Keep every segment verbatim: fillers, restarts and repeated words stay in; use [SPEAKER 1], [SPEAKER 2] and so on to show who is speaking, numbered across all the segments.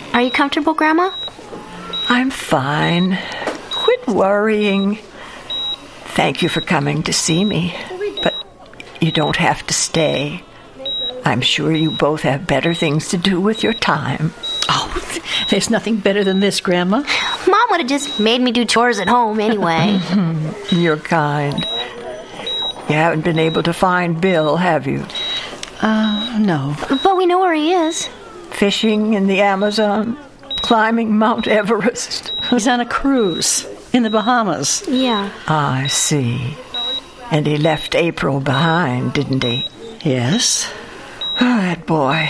[SPEAKER 1] Are you comfortable, Grandma?
[SPEAKER 2] I'm fine. Quit worrying. Thank you for coming to see me, but you don't have to stay. I'm sure you both have better things to do with your time.
[SPEAKER 3] Oh, there's nothing better than this, Grandma.
[SPEAKER 1] Mom would have just made me do chores at home anyway.
[SPEAKER 2] You're kind. You haven't been able to find Bill, have you?
[SPEAKER 3] Uh, no.
[SPEAKER 1] But we know where he is.
[SPEAKER 2] Fishing in the Amazon? Climbing Mount Everest?
[SPEAKER 3] He's on a cruise in the Bahamas.
[SPEAKER 1] Yeah.
[SPEAKER 2] I see. And he left April behind, didn't he?
[SPEAKER 3] Yes.
[SPEAKER 2] Oh, that boy.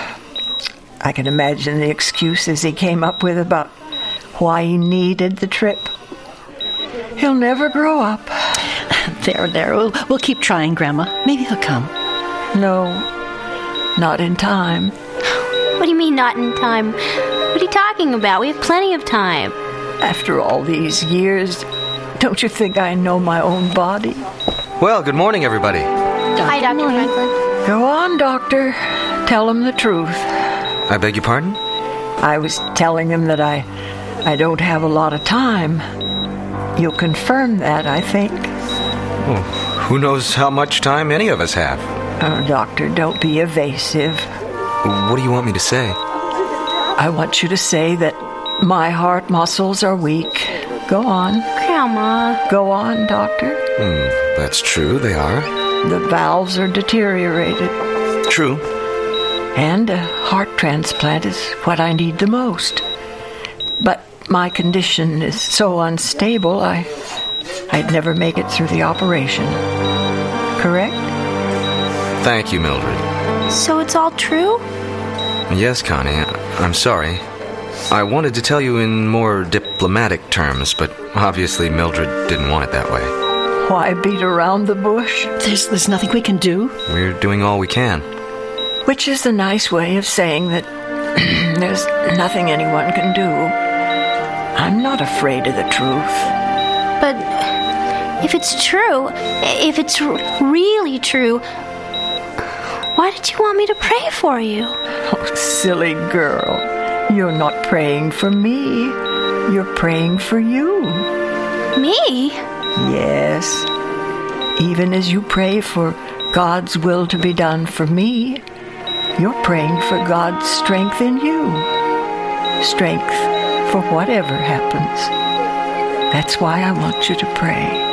[SPEAKER 2] I can imagine the excuses he came up with about why he needed the trip. He'll never grow up.
[SPEAKER 3] There, there. We'll, we'll keep trying, Grandma. Maybe he'll come.
[SPEAKER 2] No, not in time.
[SPEAKER 1] What do you mean, not in time? What are you talking about? We have plenty of time.
[SPEAKER 2] After all these years, don't you think I know my own body?
[SPEAKER 4] Well, good morning, everybody.
[SPEAKER 1] Hi, Doctor Franklin.
[SPEAKER 2] Go on, Doctor. Tell him the truth.
[SPEAKER 4] I beg your pardon?
[SPEAKER 2] I was telling him that I, I don't have a lot of time. You'll confirm that, I think.
[SPEAKER 4] Oh, who knows how much time any of us have?
[SPEAKER 2] Oh, Doctor, don't be evasive.
[SPEAKER 4] What do you want me to say?
[SPEAKER 2] I want you to say that my heart muscles are weak. Go on.
[SPEAKER 1] Grandma.
[SPEAKER 2] Go on, Doctor.
[SPEAKER 4] Hmm, that's true, they are.
[SPEAKER 2] The valves are deteriorated.
[SPEAKER 4] True.
[SPEAKER 2] And a heart transplant is what I need the most. But my condition is so unstable, I, I'd never make it through the operation. Correct?
[SPEAKER 4] Thank you, Mildred.
[SPEAKER 1] So it's all true?
[SPEAKER 4] Yes, Connie, I'm sorry. I wanted to tell you in more diplomatic terms, but obviously Mildred didn't want it that way.
[SPEAKER 2] Why beat around the bush?
[SPEAKER 3] There's, there's nothing we can do.
[SPEAKER 4] We're doing all we can.
[SPEAKER 2] Which is a nice way of saying that there's nothing anyone can do. I'm not afraid of the truth.
[SPEAKER 1] But if it's true, if it's r- really true, why did you want me to pray for you?
[SPEAKER 2] Oh, silly girl. You're not praying for me. You're praying for you.
[SPEAKER 1] Me?
[SPEAKER 2] Yes. Even as you pray for God's will to be done for me, you're praying for God's strength in you. Strength for whatever happens. That's why I want you to pray.